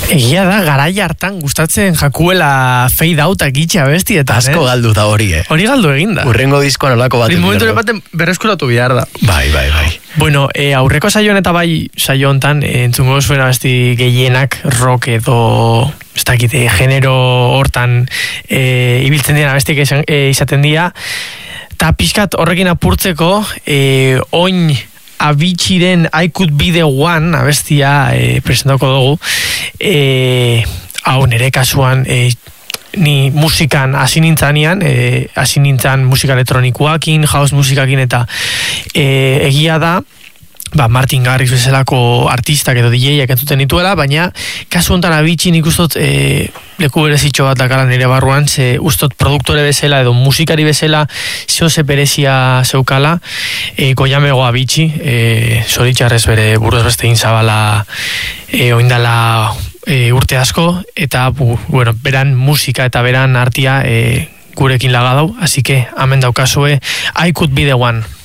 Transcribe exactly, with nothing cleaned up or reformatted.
Egia da, garai hartan gustatzen jakuela fade outak itxe abestietan, Asko eh? galdu da hori, eh? Hori galdu eginda. Urrengo diskoan olako bat. Momentu baten berreskuratu behar da. Bai, bai, bai. Bueno, e, aurreko saioan eta bai saio hontan e, entzungo zuen abesti gehienak rock edo ez dakite, genero hortan e, ibiltzen dira abestik e, izaten dira. Ta pixkat horrekin apurtzeko e, oin Aviciiren I Could Be The One abestia e, presentako dugu. E, hau nire kasuan e, ni musikan hasi nintzanean, e, hasi nintzan musika elektronikoakin, house musikakin eta e, egia da, ba, Martin Garrix bezalako artistak edo D J-ak entzuten dituela, baina kasu honetan Avicii nik ustot e, leku berezitxo bat dakala nire barruan, ze ustot produktore bezala edo musikari bezala zeo ze berezia zeukala, e, Koyamego Avicii, e, zoritxarrez bere buruz beste inzabala e, oindala e, urte asko, eta bu, bueno, beran musika eta beran artia e, gurekin lagadau, así que hemen daukazue I Could Be The One.